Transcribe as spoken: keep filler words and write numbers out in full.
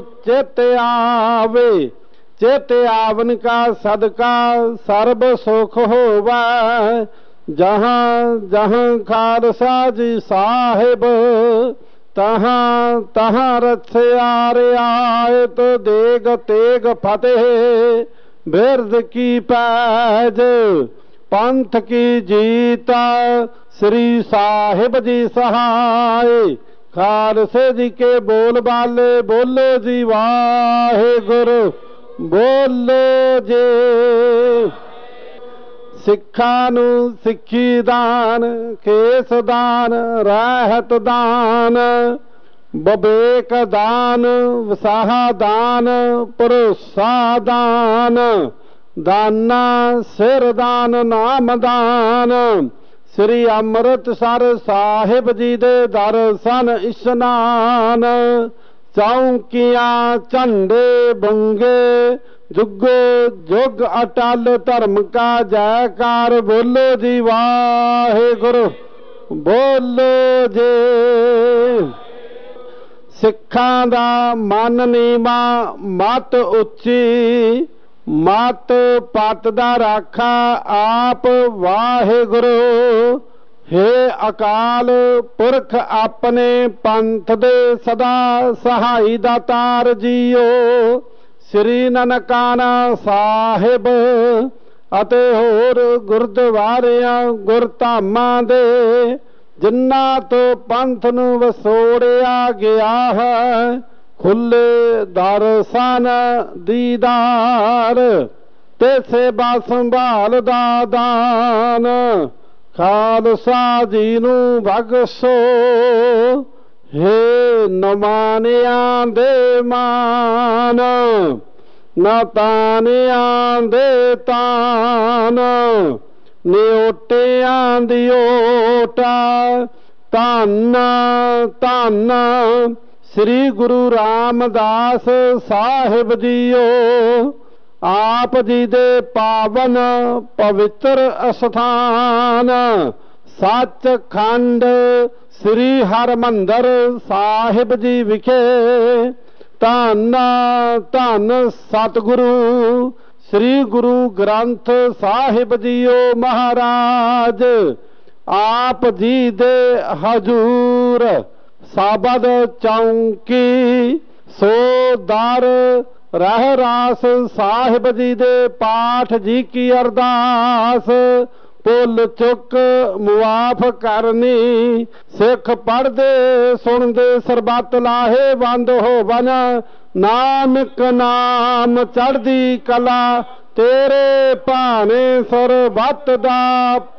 चित आवे, चित आवन का सदका सर्ब सुख होवा। जहाँ जहाँ खालसा जी साहिब, तहाँ तहाँ रथिया रियायत देग तेग फतेह। बिरद की पैज पंथ की जीता, श्री साहिब जी सहाय। खालसे जी के बोल बाले बोलो जी वाहे गुरु बोलो जे। सिखा नू सिखी दान, केस दान, रहत दान, बबेक दान, वसाह दान, भरोसा दान। दाना सिर दान, नाम दान। श्री अमृतसर साहिब जी दे दर्शन इशनान। चौकियां झंडे बंगे, जुगो जुग अटल धर्म का जयकार। बोलो जी वाहे गुरु बोलो जे। सिखां दा मन नीवा मत उच्ची, मत पत दा राखा आप वाहे गुरु। हे अकाल पुरख अपने पंथ दे सदा सहाई दातार जीओ। श्री ननकाना साहिब अते होर गुरद्वारियां गुरधामां दे, जिन्हां तो पंथ नूं वसोड़िया गया है। खुले दर्शन दीदार ते सेवा संभाल दा दान। खालसा जी नूं बख्शो, हे नमानियां दे मान, नतानियां दे तान। निओटियां दी ओटा, धन धन श्री गुरु रामदास साहिब जीओ। आप जी दे पावन पवित्र अस्थान, सचखंड श्री हरमंदर साहिब जी विखे। धन धन सतगुरु श्री गुरु ग्रंथ साहिब जीओ महाराज। आप जी दे हजूर साबद चौंकी, सो दर रह रास साहिब जी दे पाठ जी की अरदास। भुल चुक मुआफ करनी, सिख पढ़दे सुनदे सरबत लाहे बंद होवन। नानक नाम चढ़दी कला, तेरे भाने सरबत दा